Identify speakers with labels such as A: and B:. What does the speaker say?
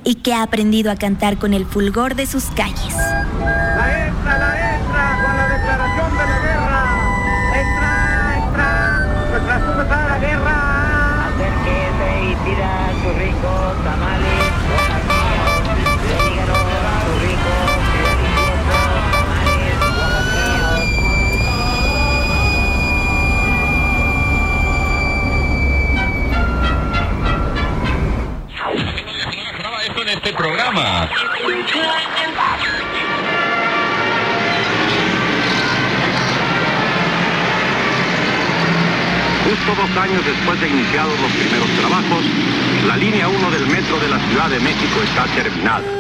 A: y que ha aprendido a cantar con el fulgor de sus calles.
B: La entra, con la declaración de la guerra. Entra, nuestra sucesora la guerra.
C: Acérquese y pida sus ricos tamales, díganos sus ricos y deliciosos tamales oaxaqueños.
D: Esto en este programa.
E: Justo 2 años después de iniciados los primeros trabajos, la línea 1 del metro de la Ciudad de México está terminada.